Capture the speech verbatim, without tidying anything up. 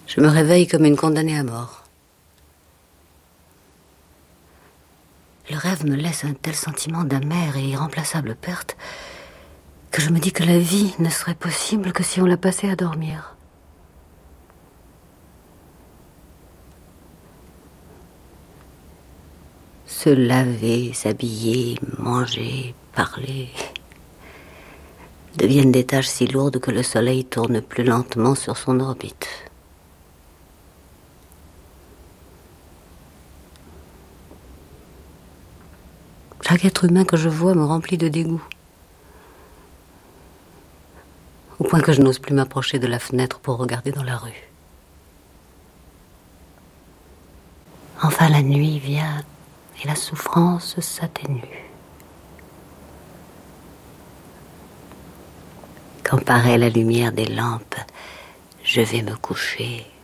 Je me réveille comme une condamnée à mort. Le rêve me laisse un tel sentiment d'amère et irremplaçable perte que je me dis que la vie ne serait possible que si on la passait à dormir. Se laver, s'habiller, manger, parler deviennent des tâches si lourdes que le soleil tourne plus lentement sur son orbite. Chaque être humain que je vois me remplit de dégoût, au point que je n'ose plus m'approcher de la fenêtre pour regarder dans la rue. Enfin la nuit vient et la souffrance s'atténue. Quand paraît la lumière des lampes, je vais me coucher